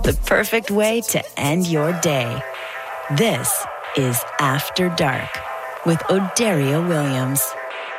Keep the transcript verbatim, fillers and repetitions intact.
the perfect way to end your day. This is After Dark with Odaria Williams.